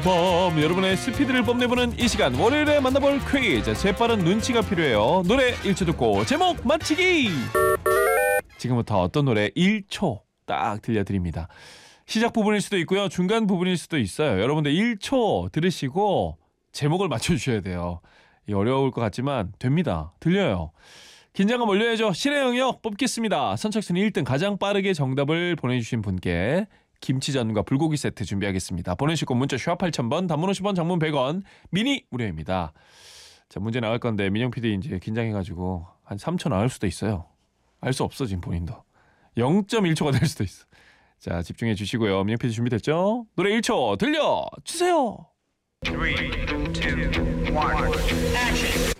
여러분의 스피드를 뽐내보는 이 시간 월요일에 만나볼 퀴즈 재빠른 눈치가 필요해요. 노래 1초 듣고 제목 맞히기. 지금부터 어떤 노래 1초 딱 들려드립니다. 시작 부분일 수도 있고요, 중간 부분일 수도 있어요. 여러분들 1초 들으시고 제목을 맞춰주셔야 돼요. 어려울 것 같지만 됩니다. 들려요. 긴장감 올려야죠. 신의 영역 뽑겠습니다. 선착순 1등 가장 빠르게 정답을 보내주신 분께 김치전과 불고기 세트 준비하겠습니다. 보내실 건 문자 샵 8000번, 단문 50원, 장문 100원, 미니 무료입니다. 자, 문제 나갈 건데 민영 PD 이제 긴장해가지고 한 3초 나올 수도 있어요. 알 수 없어 지금 본인도. 0.1초가 될 수도 있어. 자, 집중해 주시고요. 민영 PD 준비됐죠? 노래 1초 들려주세요. 3, 2, 1, 액션!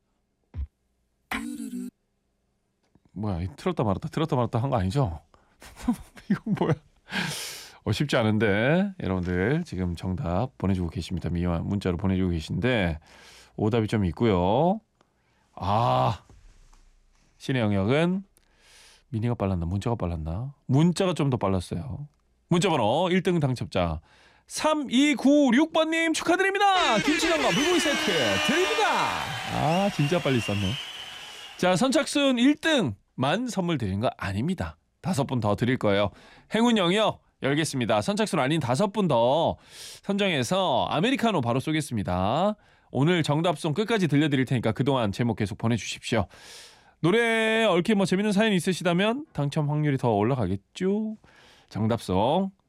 뭐야, 틀었다 말았다 한 거 아니죠? 이건 뭐야? 쉽지 않은데 여러분들 지금 정답 보내주고 계십니다. 미완 문자로 보내주고 계신데 오답이 좀 있고요. 신의 영역은 미니가 빨랐나 문자가 빨랐나? 문자가 좀 더 빨랐어요. 문자번호 1등 당첨자 3296번님 축하드립니다. 김치전과 불고기 세트 드립니다. 진짜 빨리 썼네. 자, 선착순 1등만 선물 드린 거 아닙니다. 5분 더 드릴 거예요. 행운 영역 열겠습니다. 선착순 아닌 5분 더 선정해서 아메리카노 바로 쏘겠습니다. 오늘 정답송 끝까지 들려드릴 테니까 그동안 제목 계속 보내주십시오. 노래 얽힌 재밌는 사연 있으시다면 당첨 확률이 더 올라가겠죠. 정답송